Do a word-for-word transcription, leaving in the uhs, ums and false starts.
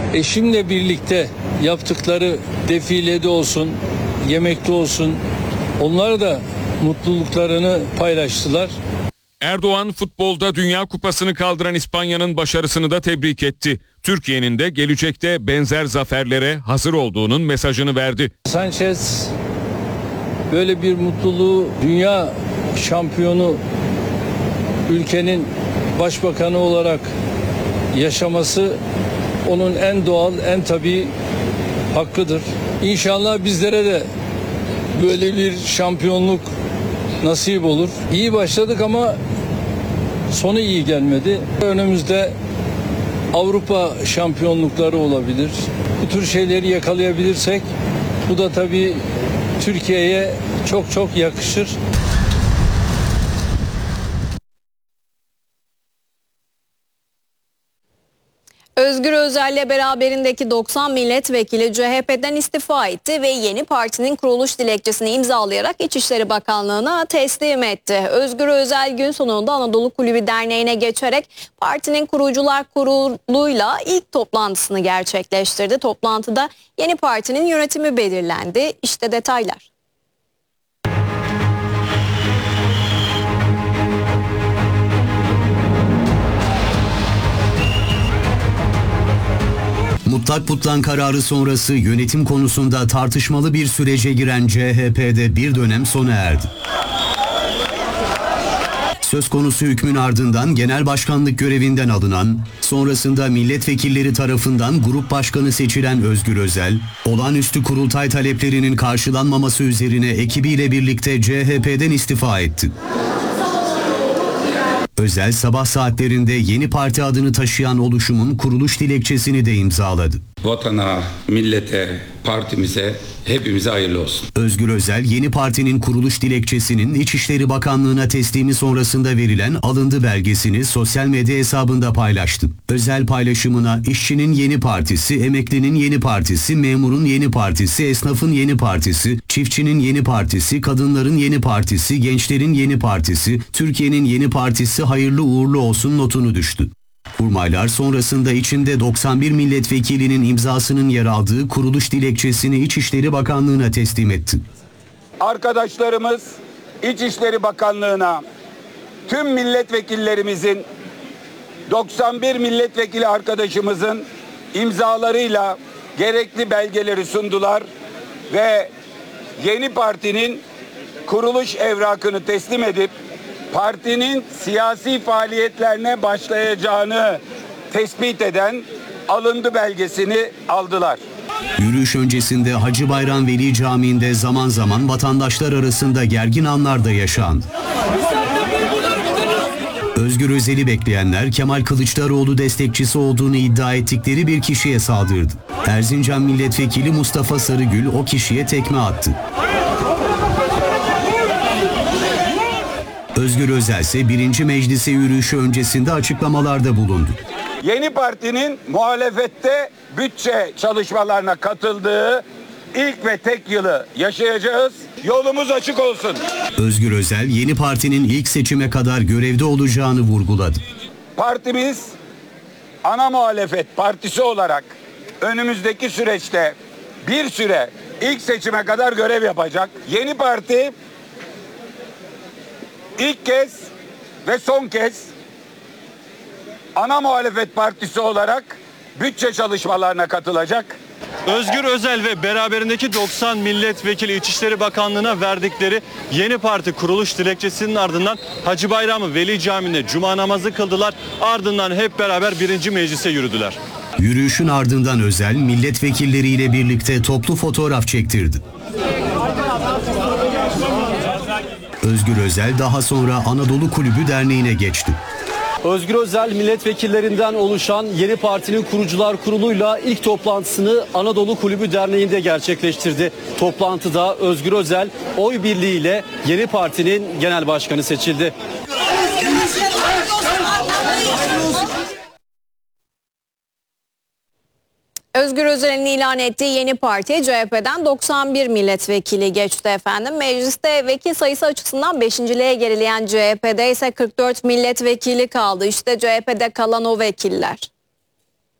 eşimle birlikte yaptıkları defilede olsun, yemekte olsun, onlar da mutluluklarını paylaştılar. Erdoğan futbolda Dünya Kupası'nı kaldıran İspanya'nın başarısını da tebrik etti. Türkiye'nin de gelecekte benzer zaferlere hazır olduğunun mesajını verdi. Sanchez böyle bir mutluluğu, dünya şampiyonu ülkenin başbakanı olarak yaşaması onun en doğal, en tabii hakkıdır. İnşallah bizlere de böyle bir şampiyonluk nasip olur. İyi başladık ama sonu iyi gelmedi. Önümüzde Avrupa şampiyonlukları olabilir. Bu tür şeyleri yakalayabilirsek bu da tabii Türkiye'ye çok çok yakışır. Özgür Özel'le beraberindeki doksan milletvekili C H P'den istifa etti ve yeni partinin kuruluş dilekçesini imzalayarak İçişleri Bakanlığı'na teslim etti. Özgür Özel gün sonunda Anadolu Kulübü Derneği'ne geçerek partinin kurucular kuruluyla ilk toplantısını gerçekleştirdi. Toplantıda yeni partinin yönetimi belirlendi. İşte detaylar. Mutlak Putlan kararı sonrası yönetim konusunda tartışmalı bir sürece giren C H P'de bir dönem sona erdi. Söz konusu hükmün ardından genel başkanlık görevinden alınan, sonrasında milletvekilleri tarafından grup başkanı seçilen Özgür Özel, olağanüstü kurultay taleplerinin karşılanmaması üzerine ekibiyle birlikte C H P'den istifa etti. Özel sabah saatlerinde yeni parti adını taşıyan oluşumun kuruluş dilekçesini de imzaladı. Vatana, millete, partimize, hepimize hayırlı olsun. Özgür Özel yeni partinin kuruluş dilekçesinin İçişleri Bakanlığı'na teslimi sonrasında verilen alındı belgesini sosyal medya hesabında paylaştı. Özel paylaşımına işçinin yeni partisi, emeklinin yeni partisi, memurun yeni partisi, esnafın yeni partisi, çiftçinin yeni partisi, kadınların yeni partisi, gençlerin yeni partisi, Türkiye'nin yeni partisi hayırlı uğurlu olsun notunu düştü. Kurmaylar sonrasında içinde doksan bir milletvekilinin imzasının yer aldığı kuruluş dilekçesini İçişleri Bakanlığı'na teslim etti. Arkadaşlarımız İçişleri Bakanlığı'na tüm milletvekillerimizin, doksan bir milletvekili arkadaşımızın imzalarıyla gerekli belgeleri sundular ve yeni partinin kuruluş evrakını teslim edip partinin siyasi faaliyetlerine başlayacağını tespit eden alındı belgesini aldılar. Yürüyüş öncesinde Hacı Bayram Veli Camii'nde zaman zaman vatandaşlar arasında gergin anlar da yaşandı. Özgür Özel'i bekleyenler Kemal Kılıçdaroğlu destekçisi olduğunu iddia ettikleri bir kişiye saldırdı. Erzincan Milletvekili Mustafa Sarıgül o kişiye tekme attı. Özgür Özel ise birinci meclise yürüyüşü öncesinde açıklamalarda bulundu. Yeni partinin muhalefette bütçe çalışmalarına katıldığı ilk ve tek yılı yaşayacağız. Yolumuz açık olsun. Özgür Özel yeni partinin ilk seçime kadar görevde olacağını vurguladı. Partimiz ana muhalefet partisi olarak önümüzdeki süreçte bir süre ilk seçime kadar görev yapacak. Yeni parti İlk kez ve son kez ana muhalefet partisi olarak bütçe çalışmalarına katılacak. Özgür Özel ve beraberindeki doksan milletvekili İçişleri Bakanlığı'na verdikleri yeni parti kuruluş dilekçesinin ardından Hacı Bayram Veli Camii'nde cuma namazı kıldılar. Ardından hep beraber birinci meclise yürüdüler. Yürüyüşün ardından Özel milletvekilleriyle birlikte toplu fotoğraf çektirdi. Özgür Özel daha sonra Anadolu Kulübü Derneği'ne geçti. Özgür Özel milletvekillerinden oluşan yeni partinin kurucular kuruluyla ilk toplantısını Anadolu Kulübü Derneği'nde gerçekleştirdi. Toplantıda Özgür Özel oy birliğiyle yeni partinin genel başkanı seçildi. Özgür Özel'in ilan ettiği yeni partiye C H P'den doksan bir milletvekili geçti efendim. Mecliste vekil sayısı açısından beşinciliğe gerileyen C H P'de ise kırk dört milletvekili kaldı. İşte C H P'de kalan o vekiller.